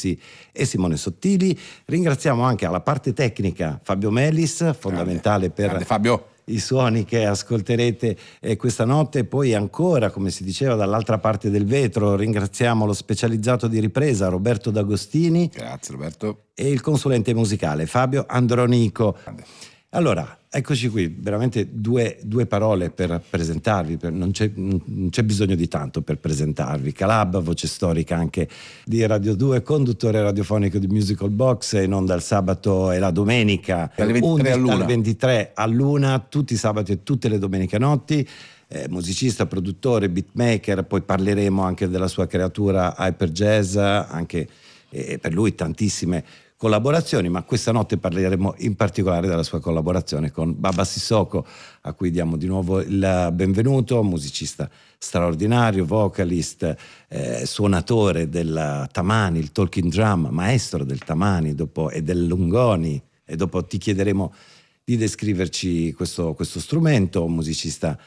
Rossi e Simone Sottili. Ringraziamo anche alla parte tecnica Fabio Melis, fondamentale per Fabio. I suoni che ascolterete questa notte. Poi ancora, come si diceva, dall'altra parte del vetro ringraziamo lo specializzato di ripresa Roberto D'Agostini. Grazie Roberto. E il consulente musicale Fabio Andronico. Grande. Allora, eccoci qui, veramente due parole per presentarvi, non c'è bisogno di tanto per presentarvi. Calab, voce storica anche di Radio 2, conduttore radiofonico di Musical Box, in onda il sabato e la domenica, dalle 23 all'una, tutti i sabati e tutte le domeniche notti. Musicista, produttore, beatmaker, poi parleremo anche della sua creatura Hyper Jazz, anche per lui tantissime collaborazioni, ma questa notte parleremo in particolare della sua collaborazione con Baba Sissoko, a cui diamo di nuovo il benvenuto, musicista straordinario, vocalist, suonatore del tamani, il talking drum, maestro del tamani e del lungoni, e dopo ti chiederemo di descriverci questo strumento, musicista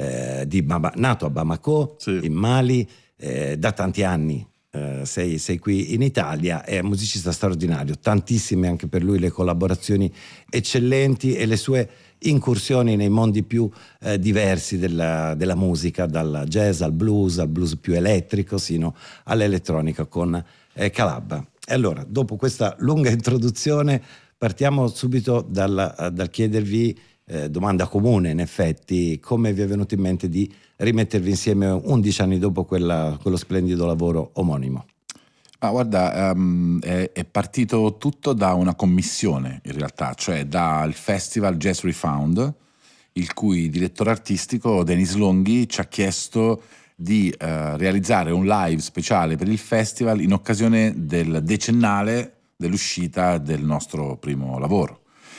nato a Bamako, sì, in Mali, da tanti anni. Sei qui in Italia, è un musicista straordinario, tantissime anche per lui le collaborazioni eccellenti e le sue incursioni nei mondi più diversi della musica, dal jazz al blues più elettrico sino all'elettronica con Calab. E allora, dopo questa lunga introduzione, partiamo subito dal chiedervi, domanda comune in effetti, come vi è venuto in mente di rimettervi insieme 11 anni dopo quello splendido lavoro omonimo? Guarda, è partito tutto da una commissione in realtà, cioè dal festival Jazz Refound, il cui direttore artistico Denis Longhi ci ha chiesto di realizzare un live speciale per il festival in occasione del decennale dell'uscita del nostro primo lavoro.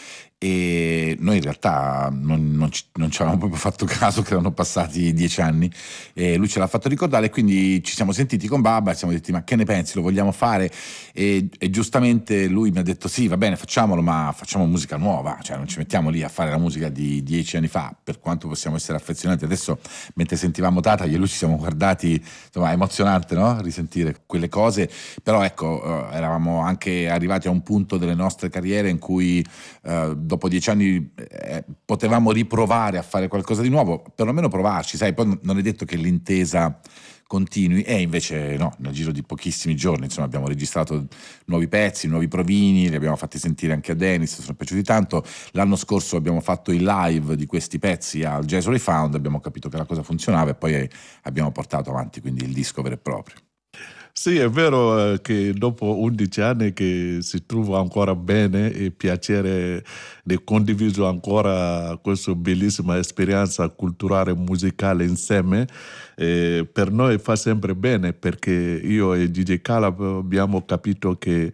E noi in realtà non ci avevamo proprio fatto caso che erano passati 10 anni, e lui ce l'ha fatto ricordare, e quindi ci siamo sentiti con Baba e siamo detti: ma che ne pensi, lo vogliamo fare? E giustamente lui mi ha detto: sì, va bene, facciamolo, ma facciamo musica nuova, cioè non ci mettiamo lì a fare la musica di 10 anni fa, per quanto possiamo essere affezionati. Adesso, mentre sentivamo Tata, io e lui ci siamo guardati, insomma, è emozionante, no? Risentire quelle cose, però ecco, eravamo anche arrivati a un punto delle nostre carriere in cui dopo 10 anni potevamo riprovare a fare qualcosa di nuovo, perlomeno provarci, sai, poi non è detto che l'intesa continui, e invece no, nel giro di pochissimi giorni, insomma, abbiamo registrato nuovi pezzi, nuovi provini, li abbiamo fatti sentire anche a Denis, sono piaciuti tanto. L'anno scorso abbiamo fatto il live di questi pezzi al Jazz Refound, abbiamo capito che la cosa funzionava e poi abbiamo portato avanti quindi il disco vero e proprio. Sì, è vero che dopo 11 anni che si trova ancora bene e piacere di condividere ancora questa bellissima esperienza culturale e musicale insieme, per noi fa sempre bene, perché io e DJ Calab abbiamo capito che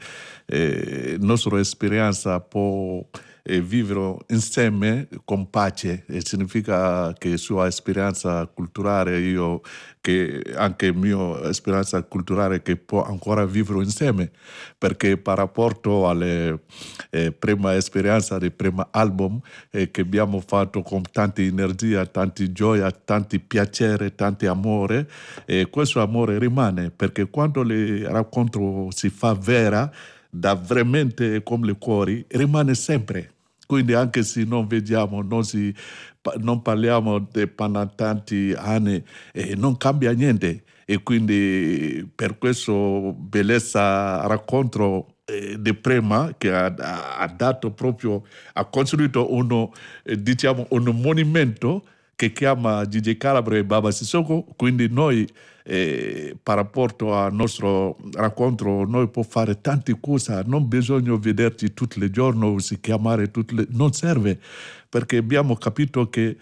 la nostra esperienza può vivere insieme con pace, e significa che sua esperienza culturale, io che anche mia esperienza culturale, che può ancora vivere insieme, perché per rapporto alle prima esperienza del primo album che abbiamo fatto con tanta energia, tanti gioia, tanti piacere, tanti amore, questo amore rimane, perché quando il racconto si fa vera, da veramente come le cuori, rimane sempre. Quindi anche se non vediamo, non parliamo di tanti anni, non cambia niente. E quindi per questo bellezza racconto di prima, che ha dato proprio, ha costruito un monumento che chiama DJ Calabro e Baba Sissoko. Quindi noi, per rapporto al nostro racconto, noi possiamo fare tante cose, non bisogna vederci tutti i giorni o si chiamare non serve, perché abbiamo capito che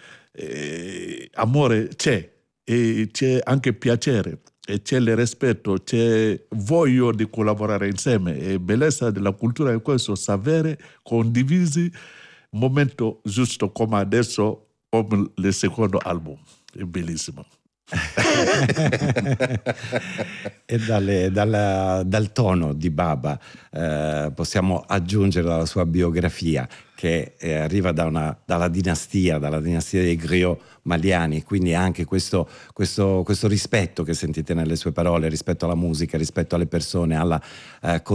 amore c'è, e c'è anche piacere, e c'è il rispetto, c'è voglia di collaborare insieme, e bellezza della cultura è questo, sapere condivisi momento giusto come adesso, come il secondo album. È bellissimo. E dal tono di Baba possiamo aggiungere alla sua biografia, che arriva dalla dinastia dei griot maliani, quindi anche questo rispetto che sentite nelle sue parole rispetto alla musica, rispetto alle persone, alla